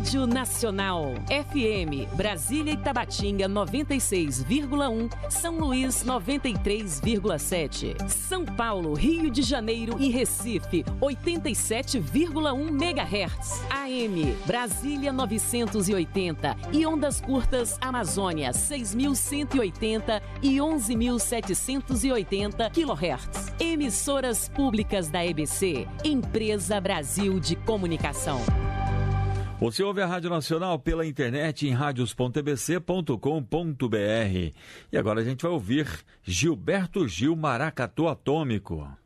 Rádio Nacional. FM, Brasília e Tabatinga 96,1, São Luís 93,7. São Paulo, Rio de Janeiro e Recife 87,1 MHz. AM, Brasília 980 e ondas curtas Amazônia 6.180 e 11.780 kHz. Emissoras públicas da EBC, Empresa Brasil de Comunicação. Você ouve a Rádio Nacional pela internet em radios.ebc.com.br. E agora a gente vai ouvir Gilberto Gil, Maracatu Atômico.